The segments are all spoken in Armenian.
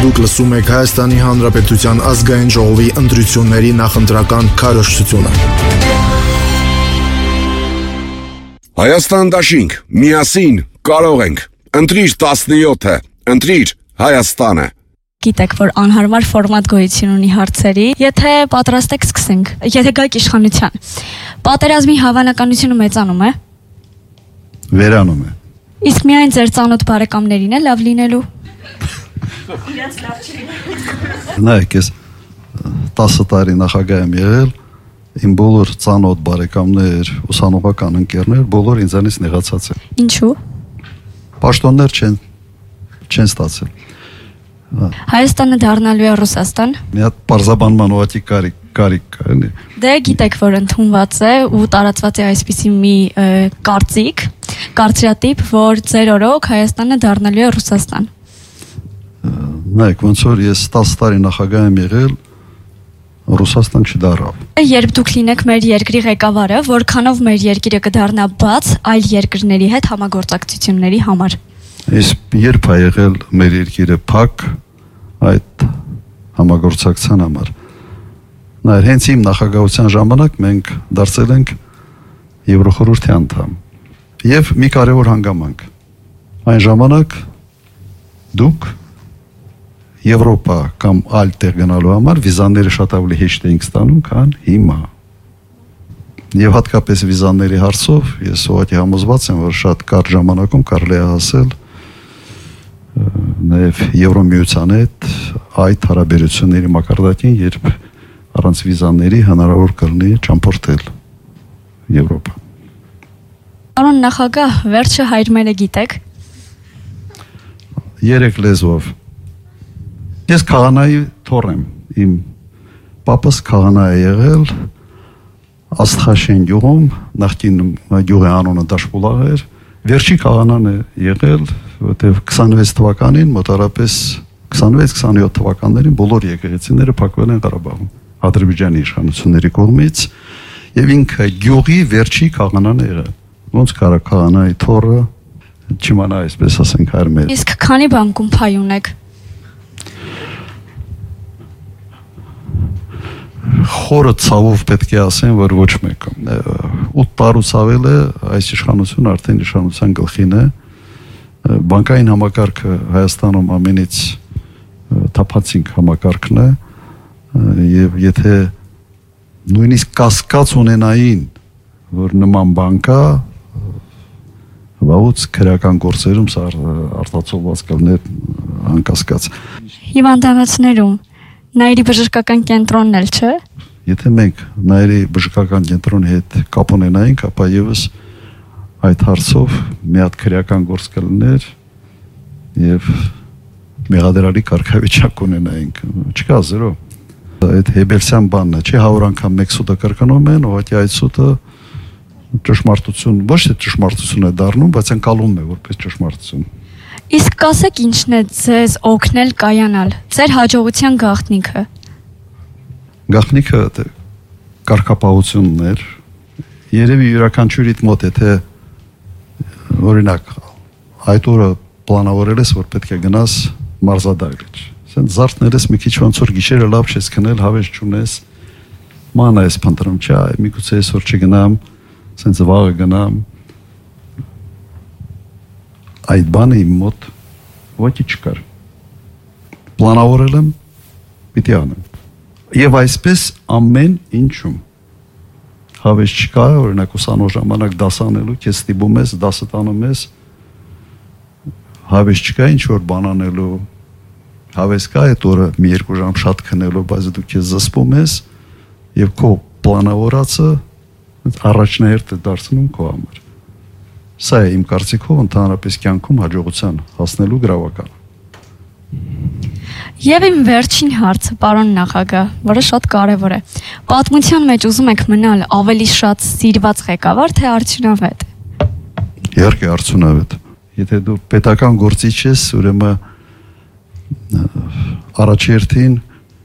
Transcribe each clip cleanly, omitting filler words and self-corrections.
Դուք լսում եք Հայաստանի Հանրապետության ազգային ժողովի ընտրությունների նախընտրական քարոզչությունը։ Հայաստան դաշինք, միասին կարող ենք։ Ընտրիր 17-ը, ընտրիր Հայաստանը։ Գիտեք, որ անհարմար ֆորմատ գոյություն ունի հարցերի, եթե պատրաստ եք սկսենք, եթե գայք իշխանության։ Պատերազմի հավանականությունը մեծանում է։ Վերանում է։ Իսկ միայն ձեր ծանոթ բարեկամներին է լավ լինելու։ Նայեք, ես 10 տարի նախագահ եմ եղել, իմ բոլոր ծանոթ բարեկամներ, ուսանողական ընկերներ, բոլոր ինձանից նեղացած են։ Ինչու՞։ Պաշտոններ չեն ստացել։ Հայաստանը դառնալու է Ռուսաստան։ Մի հատ պարզաբանման ուղղակի կարիք կա, էլի։ Դե գիտեք, որ ընդունված է ու տարածված է այսպիսի մի կարծրատիպ, որ ձեր օրոք Հայաստանը դառնալու է Ռուսաստան։ Նայեք, ոնց որ ես 10 տարի նախագահ եմ եղել, Ռուսաստան չդառավ։ Երբ դուք լինեք մեր երկրի ղեկավարը, որքանով մեր երկիրը կդառնա բաց այլ երկրների հետ համագործակցությունների համար։ Իսկ երբ է եղել մեր երկիրը փակ այդ համագործակցության համար։ Նայեք, հենց իմ նախագահության ժամանակ մենք դարձել ենք Եվրոխորհրդի անդամ։ Եվ մի կարևոր հանգամանք։ Այն ժամանակ դուք Եվրոպա կամ այլ տեղ գնալու համար վիզաները շատ ավելի հեշտ էինք ստանում, քան հիմա։ Եվ հատկապես վիզաների հարցով ես ուղղակի համոզված եմ, որ շատ կարճ ժամանակում կարելի է հասել նաև Եվրոմիության հետ այդ հարաբերությունների մակարդակին, երբ առանց վիզաների հնարավոր կլինի ճամփորդել Եվրոպա։ Պարոն նախագահ, վերջը հայրմերը գիտեք։ 3 լեզվով։ Ես քահանայի թոռ եմ, իմ պապս քահանա է եղել Աստղաշեն գյուղում, նախկին գյուղի անունը Դաշպուլաղ էր, վերջի քահանան է եղել, որտեղ 26 թվականին, մոտարապես 26-27 թվականներին բոլոր եկեղեցիները փակվել են Ղարաբաղում, Ադրբեջանի իշխանությունների կողմից, եւ ինքը գյուղի վերջի քահանան է եղել։ Ոնց կարա քահանայի թոռը չիմանա, այսպես ասենք, հայրմեր։ Իսկ քանի բանկում փայ ունեք։ Խորը ցավով պետք է ասեմ, որ ոչ մեկը 8 տարուց ավել է այս իշխանությունը արդեն իշխանության գլխին է, բանկային համակարգը Հայաստանում ամենից թափանցիկ համակարգն է, եւ եթե նույնիսկ կասկած ունենային, որ նման բան կա, վաղուց քրեական գործերում սա արտացոլված կլներ անկասկած։ Հիվանդանոցներում Նայիրի բժշկական կենտրոնն էլ չէ։ Եթե մենք Նայիրի բժշկական կենտրոնի հետ կապ ունենայինք, ապա եւս այդ հարցով մի հատ քրեական գործ կլներ եւ մեղադրալի կարգավիճակ ունենայինք։ Չկա զրո։ Այդ Հեբելսյան բանն է, չէ, 100 անգամ մեկ սուտը կրկնում են, ուղղակի այդ սուտը ճշմարտություն, ոչ թե ճշմարտություն է դառնում, բայց ընկալում է որպես ճշմարտություն։ Իսկ կասեք ինչն է ձեզ օգնել կայանալ, ձեր հաջողության գաղտնիքը։ Գաղտնիքը կարգապահությունն էր։ Երևի յուրաքանչյուրիդ մոտ է, թե օրինակ այդ օրը պլանավորել ես, որ պետք է գնաս մարզադահլիճ։ Ասեն զարթնել ես մի քիչ ոնց որ գիշերը լավ չես քնել, հավես չունես, մանա ես փնտրում, չէ, միգուցե այսօր չգնամ, ասեն վաղը գնամ։ Այդ բանը իմ մոտ ոչի չկար։ Պլանավորել եմ, պիտի անեմ։ Եվ այսպես ամեն ինչում։ Հավես չկա, օրինակ ուսանող ժամանակ դասանելու, քեզ ստիպում ես, դասը տանում ես, հավես չկա ինչ որ բան անելու, հավես կա այդ օրը մի 2 ժամ շատ քնելու, բայց դու քեզ զսպում ես եւ քո պլանավորածը առաջնահերթ է դարձնում քո համար։ Սա է իմ կարծիքով ընդհանրապես կյանքում հաջողության հասնելու գրավականը։ Եվ իմ վերջին հարցը, պարոն նախագահ, որը շատ կարևոր է։ Պատմության մեջ ուզում եք մնալ ավելի շատ սիրված ղեկավար, թե արդյունավետ։ Իհարկե արդյունավետ։ Եթե դու պետական գործիչ ես, ուրեմն առաջերտին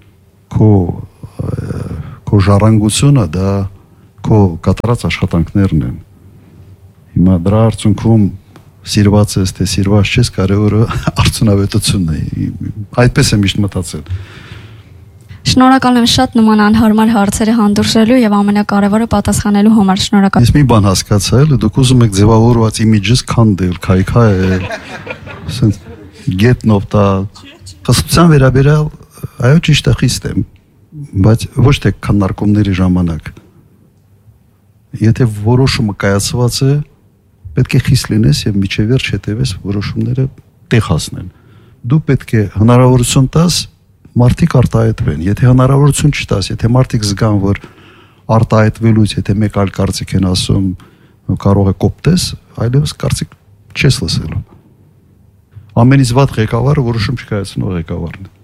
քո ժառանգությունը դա քո կատարած աշխատանքներն են։ Հիմա դրա արդյունքում սիրված ես, թե սիրված չես, կարևորը արդյունավետությունն է, Այդպես եմ միշտ մտածել։ Շնորհակալ եմ շատ նման անհարմար հարցերը հանդուրժելու եւ ամենակարևորը պատասխանելու համար։ Շնորհակալ։ Ես մի բան հասկացա, էլ դուք ուզում եք ձևավորված իմիջս քանդել, քայքայել, ասենց գետնով տա։ Խստության վերաբերյալ, այո, ճիշտ է, խիստ եմ, բայց ոչ թե քննարկումների ժամանակ։ Եթե որոշումը կայացված է, պետք է խիստ լինես եւ միջև վերջ հետեւես որոշումները տեղ հասնեն։ Դու պետք է հնարավորություն տաս մարդիկ արտահայտվեն։ Եթե հնարավորություն չտաս, եթե մարդիկ զգան, որ արտահայտվելուց, եթե մեկ այլ կարծիք են ասում, կարող է կոպտես, այլևս կարծիք չես լսելու։ Ամենից վատ ղեկավարը որոշում չկայացնող ղեկավարն է։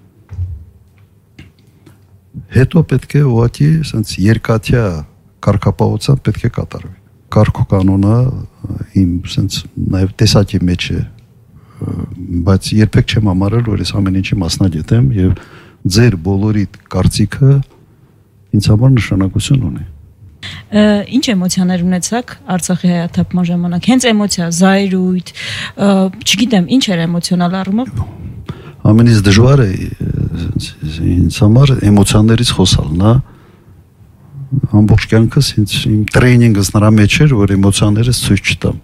Հետո պետք է ուղղակի ասենց երկաթյա կարգապահությամբ պետք է կատարվի։ Կարգ ու կանոնը իմ ասենց նաև տեսակի մեջ է, բայց երբեք չեմ համարել, որ ես ամեն ինչի մասնագետ եմ եւ ձեր բոլորի կարծիքը ինձ համար նշանակություն ունի։ Ինչ էմոցիաներ ունեցաք Արցախի հայաթափման ժամանակ։ Հենց էմոցիա, զայրույթ, չգիտեմ, ինչ էր էմոցիոնալ առումով։ Ամենից դժվարը ինձ համար էմոցիաներից խոսալն է։ Ամբողջ կյանքս իմ տրեյնինգս նրա մեջ էր, որ էմոցիաներս ցույց չտամ։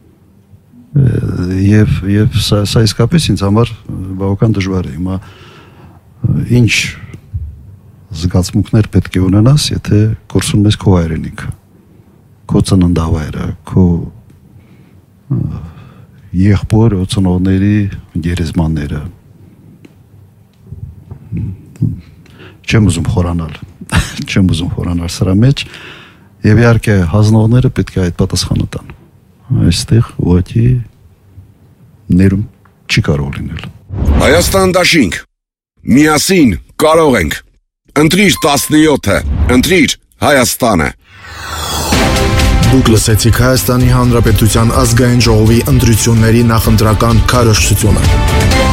Եվ սա իսկապես ինձ համար բավական դժվար է։ Հիմա ինչ զգացմունքներ պետք է ունենաս, եթե կորցնում ես քո հայրենիքը, քո ծննդավայրը, քո եղբոր ծնողների գերեզմանները։ Չեմ ուզում խորանալ սրա մեջ, եւ իհարկե հանձնողները պետք է այդ պատասխանը տան։ Այստեղ ուղղակի ներում չի կարող լինել։ Հայաստան դաշինք։ Միասին կարող ենք։ Ընտրիր 17-ը, ընտրիր Հայաստանը։ Դուք լսեցիք Հայաստանի Հանրապետության ազգային ժողովի ընտրությունների նախընտրական քարոզչությունը։